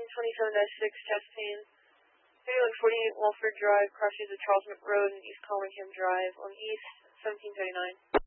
27-6, testing. 3148 Walford Drive, crosses the Charles Road and East Collingham Drive on East 1739.